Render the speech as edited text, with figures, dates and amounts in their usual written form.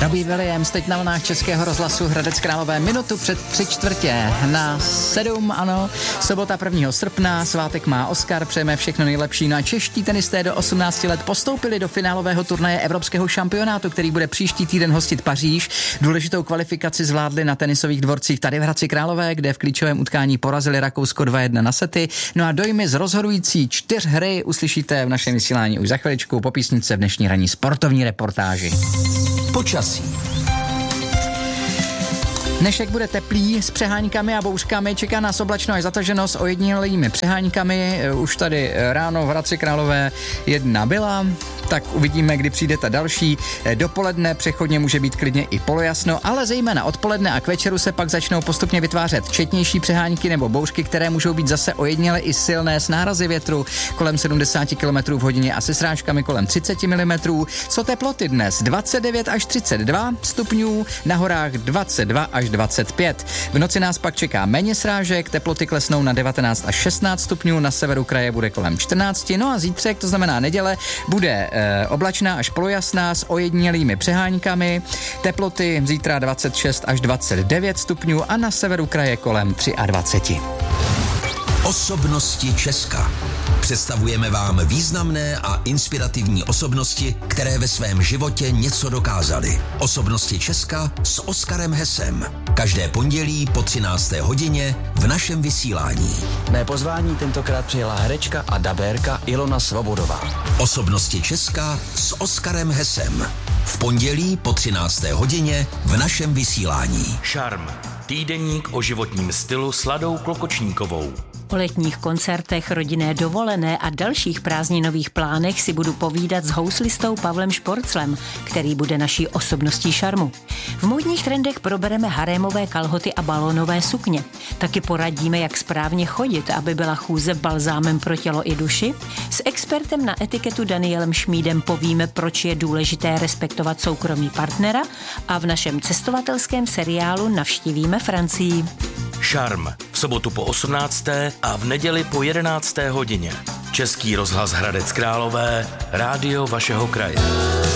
Robbie Williams teď na vlnách Českého rozhlasu Hradec Králové, minutu před 6:45, ano, sobota 1. srpna, svátek má Oskar, přejeme všechno nejlepší. No a čeští tenisté do 18 let postoupili do finálového turnaje Evropského šampionátu, který bude příští týden hostit Paříž. Důležitou kvalifikaci zvládli na tenisových dvorcích tady v Hradci Králové, kde v klíčovém utkání porazili Rakousko 2-1 na sety. No a dojmy z rozhodující 4 hry uslyšíte v našem vysílání už za chviličku po písničce v dnešní ranní sportovní reportáži. Počasí. Dnešek bude teplý s přeháňkami a bouřkami, čeká nás oblačno až zataženo s ojedinělými přeháňkami. Už tady ráno v Hradci Králové jedna byla, tak uvidíme, kdy přijde ta další. Dopoledne přechodně může být klidně i polojasno, ale zejména odpoledne a k večeru se pak začnou postupně vytvářet četnější přeháňky nebo bouřky, které můžou být zase ojediněle i silné s nárazy větru kolem 70 km v hodině a se srážkami kolem 30 mm. Co teploty dnes? 29 až 32 stupňů, na horách 22 až 25. V noci nás pak čeká méně srážek, teploty klesnou na 19 až 16 stupňů, na severu kraje bude kolem 14, no a zítřek, to znamená neděle, bude oblačná až polojasná s ojedinělými přeháňkami, teploty zítra 26 až 29 stupňů a na severu kraje kolem 23. Osobnosti Česka. Představujeme vám významné a inspirativní osobnosti, které ve svém životě něco dokázaly. Osobnosti Česka s Oskarem Hesem. Každé pondělí po 13. hodině v našem vysílání. Mé pozvání tentokrát přijela herečka a dabérka Ilona Svobodová. Osobnosti Česka s Oskarem Hesem. V pondělí po 13. hodině v našem vysílání. Šarm. Týdeník o životním stylu s Ladou Klokočníkovou. O letních koncertech, rodinné dovolené a dalších prázdninových plánech si budu povídat s houslistou Pavlem Šporclem, který bude naší osobností šarmu. V módních trendech probereme harémové kalhoty a balónové sukně. Taky poradíme, jak správně chodit, aby byla chůze balzámem pro tělo i duši. S expertem na etiketu Danielem Šmídem povíme, proč je důležité respektovat soukromí partnera a v našem cestovatelském seriálu navštívíme Francii. Šarm. V sobotu po 18. a v neděli po 11. hodině. Český rozhlas Hradec Králové, rádio vašeho kraje.